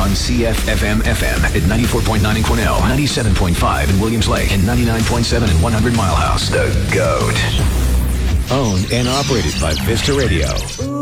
on CFFM-FM at 94.9 in Quesnel, 97.5 in Williams Lake, and 99.7 in 100 Mile House. The GOAT. Owned and operated by Vista Radio.